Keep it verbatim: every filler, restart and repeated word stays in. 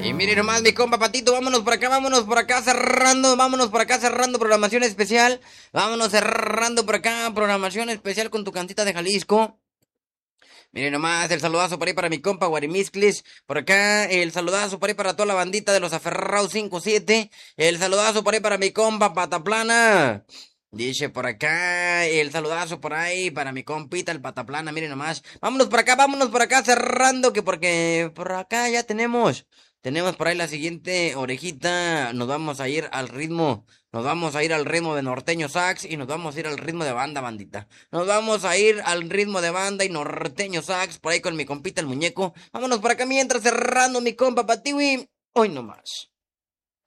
Y mire nomás, mi compa Patito, vámonos por acá, vámonos por acá cerrando, vámonos por acá cerrando programación especial. Vámonos cerrando por acá, programación especial con tu cantita de Jalisco. Mire nomás, el saludazo por ahí para mi compa Guarimisclis. Por acá, el saludazo por ahí para toda la bandita de los aferrados cinco siete. El saludazo por ahí para mi compa Pataplana. Dice por acá, el saludazo por ahí para mi compita el Pataplana, miren nomás. Vámonos por acá, vámonos por acá cerrando, que porque por acá ya tenemos. Tenemos por ahí la siguiente orejita. Nos vamos a ir al ritmo. Nos vamos a ir al ritmo de norteño sax y nos vamos a ir al ritmo de banda, bandita. Nos vamos a ir al ritmo de banda y norteño sax por ahí con mi compita el muñeco. Vámonos por acá mientras cerrando mi compa Patiwi. Hoy nomás.